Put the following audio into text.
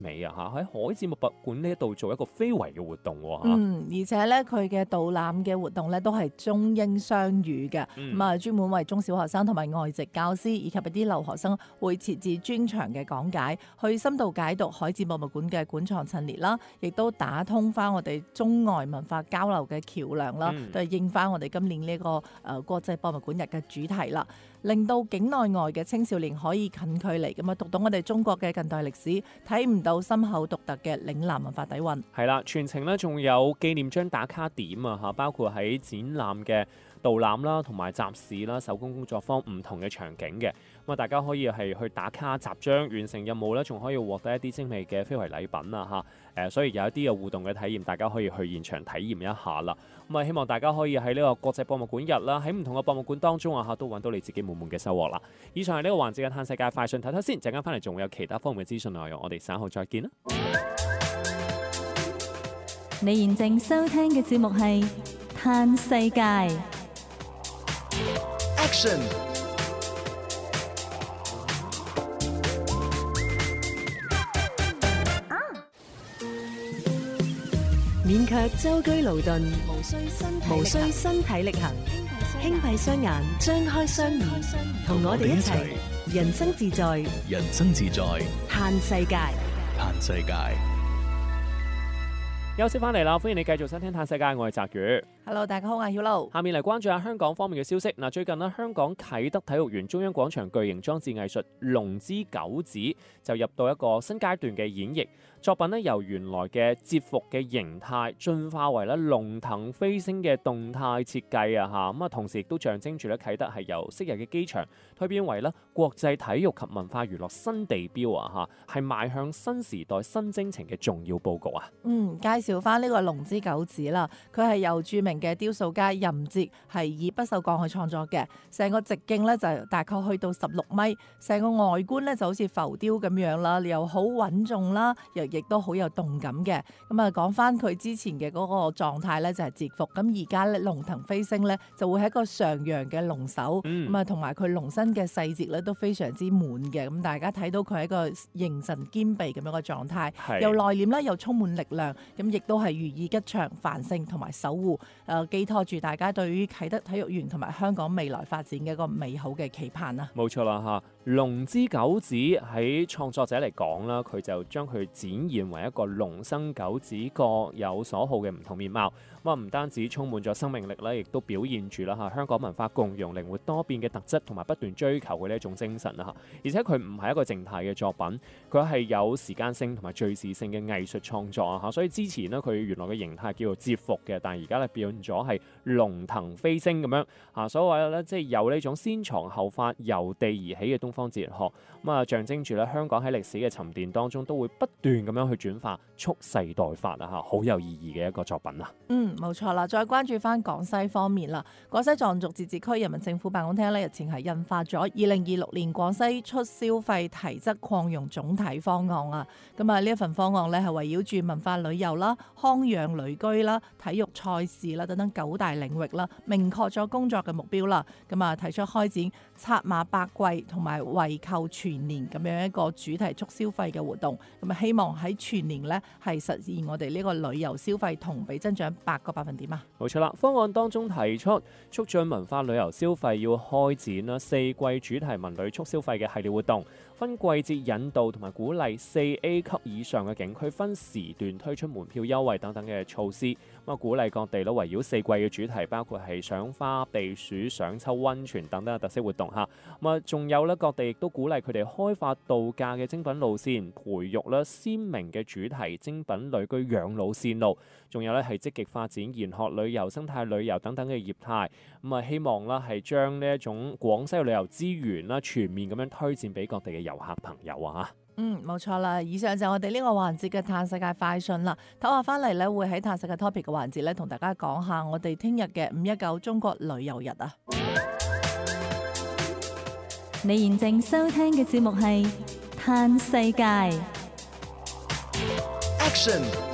美啊，喺海事博物館呢一度做一個非遺嘅活動喎。 而且咧佢嘅導覽嘅活動咧都係中英雙語嘅，專門為中小學生同埋外籍教師以及一啲留學生會設置專場嘅講解，去深度解讀海事博物館嘅館藏陳列啦，亦都打通翻我哋中外文化交流嘅橋梁啦，都係應翻我哋今年呢個國際博物館日嘅主題啦，令到境內外嘅青少年可以近距離咁讀到我哋中國嘅近代歷史，睇唔到深厚獨特嘅嶺南文化底蘊。 係啦，全程咧仲有紀念章打卡點啊嚇，包括喺展覽嘅導覽啦，同埋集市啦、手工工作坊唔同嘅場景嘅。咁啊，大家可以係去打卡集章，完成任務咧，仲可以獲得一啲精美嘅非遺禮品啊嚇。所以有一啲嘅互動嘅體驗，大家可以去現場體驗一下啦。咁啊，希望大家可以喺呢個國際博物館日啦，喺唔同嘅博物館當中啊嚇，都揾到你自己滿滿嘅收穫啦。以上係呢個環節嘅嘆世界快訊，睇睇先，陣間翻嚟仲會有其他方面嘅資訊內容，我哋稍後再見啦。 你現正收聽嘅節目係嘆世界。 Action！ 勉強舟車勞頓，無需身體力行，輕閉雙眼，張開雙耳，同我哋一齊人生自在， 人生自在， 嘆世界， 嘆世界。 休息翻嚟啦，歡迎你繼續收聽《嘆世界》，我係澤宇。 Hello， 大家好，我係曉露。 下面嚟關注下香港方面嘅消息。嗱，最近呢，香港啟德體育園中央廣場巨型裝置藝術龍之九子就入到一個新階段嘅演繹。作品呢，由原來嘅節服嘅形態進化為咧龍騰飛升嘅動態設計啊嚇，咁啊同時亦都象徵住咧啟德係由昔日嘅機場蛻變為咧國際體育及文化娛樂新地標啊嚇，係邁向新時代新征程嘅重要佈局啊。 介紹翻呢個龍之九子啦，佢係由著名嘅雕塑家任哲係以不鏽鋼去創作嘅，成個直徑咧就大概去到16米，成個外觀咧就好似浮雕咁樣啦，又好穩重啦，亦都好有動感嘅。咁啊，講翻佢之前嘅嗰個狀態咧就係節服，咁而家咧龍騰飛升咧就會係一個上揚嘅龍首，咁啊同埋佢龍身嘅細節咧都非常之滿嘅，咁大家睇到佢係一個形神兼備咁樣嘅狀態，又內斂啦，又充滿力量，咁亦都係寓意吉祥、繁盛同埋守護，寄託住大家對於啟德體育園同埋香港未來發展嘅一個美好嘅期盼啊！ 冇錯啦嚇，龍之九子喺創作者嚟講啦，佢就將佢展現為一個龍生九子各有所好嘅唔同面貌。咁啊，唔單止充滿咗生命力啦，亦都表現住啦嚇香港文化共融、靈活多變嘅特質，同埋不斷追求嘅呢一種精神啊嚇。而且佢唔係一個靜態嘅作品，佢係有時間性同埋敘事性嘅藝術創作啊嚇。所以之前呢，佢原來嘅形態叫做節服嘅，但係而家咧變咗係龍騰飛升咁樣啊。所謂咧，即係有呢種先藏後發、由地而起嘅東方哲學，咁啊象徵住咧香港喺歷史嘅沉澱當中都會不斷咁樣去轉化、蓄勢待發啊嚇，好有意義嘅一個作品啊。 冇錯啦，再關注翻廣西方面啦，廣西壯族自治區人民政府辦公廳咧日前係印發咗2026年廣西出消費提質擴容總體方案啊。咁啊呢一份方案咧係圍繞住文化旅遊啦、康養旅居啦、體育賽事啦等等9大領域啦，明確咗工作嘅目標啦。咁啊提出開展策馬百季同埋惠購全年咁樣一個主題促消費嘅活動。咁啊希望喺全年咧係實現我哋呢個旅遊消費同比增長8個百分點啊！ 冇錯啦，方案當中提出促進文化旅遊消費要開展啦4季主題文旅促消費嘅系列活動，分季節引導同埋鼓勵4A 級以上嘅景區分時段推出門票優惠等等嘅措施。咁啊鼓勵各地咧圍繞4季嘅主題，包括係賞花、避暑、賞秋、溫泉等等嘅特色活動嚇。咁啊仲有咧各地亦都鼓勵佢哋開發度假嘅精品路線，培育咧鮮明嘅主題精品旅居養老線路。仲有咧係積極發展研學旅遊、生態旅遊等等嘅業態，咁啊希望啦係將呢一種廣西嘅旅遊資源啦全面咁樣推薦俾各地嘅遊客朋友啊嚇。 冇錯啦，以上就係我哋呢個環節嘅嘆世界快訊啦。唞下翻嚟咧，會喺嘆世界 topic 嘅環節咧，同大家講下我哋聽日嘅519中國旅遊日啊。 你現正收聽嘅節目係嘆世界。 Action！